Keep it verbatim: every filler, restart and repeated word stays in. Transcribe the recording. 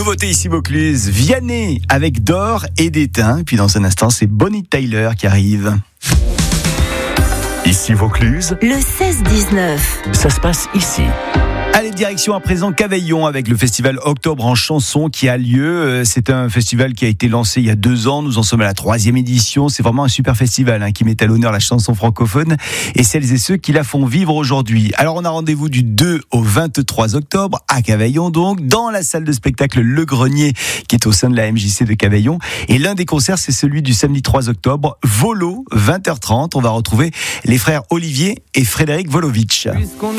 Nouveauté ici Vaucluse, Vianney avec d'or et d'étain. Puis dans un instant, c'est Bonnie Tyler qui arrive. Ici Vaucluse, le seize dix-neuf. Ça se passe ici. Allez, direction à présent Cavaillon avec le festival Octobre en chanson qui a lieu. C'est un festival qui a été lancé il y a deux ans. Nous en sommes à la troisième édition. C'est vraiment un super festival hein, qui met à l'honneur la chanson francophone et celles et ceux qui la font vivre aujourd'hui. Alors, on a rendez-vous du deux au vingt-trois octobre à Cavaillon, donc, dans la salle de spectacle Le Grenier qui est au sein de la M J C de Cavaillon. Et l'un des concerts, c'est celui du samedi trois octobre, Volo, vingt heures trente. On va retrouver les frères Olivier et Frédéric Volovitch.